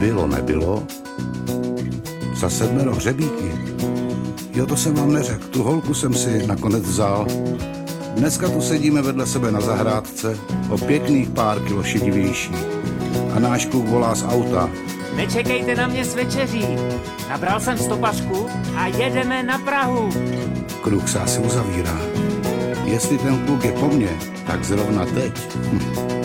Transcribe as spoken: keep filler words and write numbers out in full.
Bylo, nebylo. Za sedmero hřebíky. Jo, to jsem vám neřekl. Tu holku jsem si nakonec vzal. Dneska tu sedíme vedle sebe na zahrádce, o pěkných pár kilo šedivější. A náš kluk volá z auta. Nečekejte na mě s večeří. Nabral jsem stopařku a jedeme na Prahu. Kruh se asi uzavírá. Jestli ten kluk je po mně, tak zrovna teď. Hm.